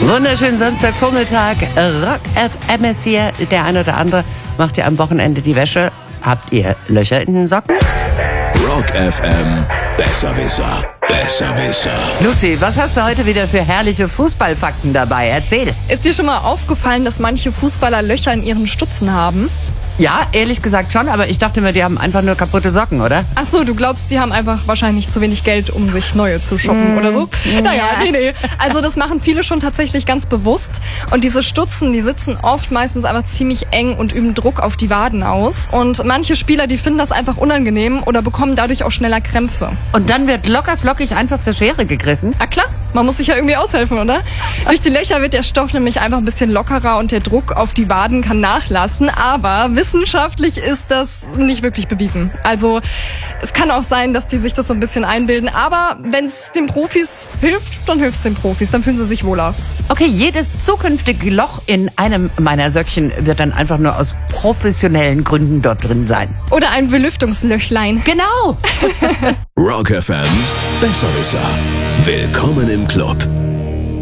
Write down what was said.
Wunderschönen Samstagvormittag. Rock FM ist hier. Der eine oder andere macht ja am Wochenende die Wäsche. Habt ihr Löcher in den Socken? Rock FM, Besserwisser. Besserwisser. Luzi, was hast du heute wieder für herrliche Fußballfakten dabei? Erzähl. Ist dir schon mal aufgefallen, dass manche Fußballer Löcher in ihren Stutzen haben? Ja, ehrlich gesagt schon, aber ich dachte mir, die haben einfach nur kaputte Socken, oder? Ach so, du glaubst, die haben einfach wahrscheinlich zu wenig Geld, um sich neue zu shoppen oder so? Naja, nee. Also das machen viele schon tatsächlich ganz bewusst. Und diese Stutzen, die sitzen oft meistens einfach ziemlich eng und üben Druck auf die Waden aus. Und manche Spieler, die finden das einfach unangenehm oder bekommen dadurch auch schneller Krämpfe. Und dann wird locker flockig einfach zur Schere gegriffen? Na klar, man muss sich ja irgendwie aushelfen, oder? Durch die Löcher wird der Stoff nämlich einfach ein bisschen lockerer und der Druck auf die Waden kann nachlassen. Aber wissenschaftlich ist das nicht wirklich bewiesen. Also es kann auch sein, dass die sich das so ein bisschen einbilden. Aber wenn es den Profis hilft, dann hilft es den Profis. Dann fühlen sie sich wohler. Okay, jedes zukünftige Loch in einem meiner Söckchen wird dann einfach nur aus professionellen Gründen dort drin sein. Oder ein Belüftungslöchlein. Genau. Rock FM, Besserwisser. Willkommen im Club.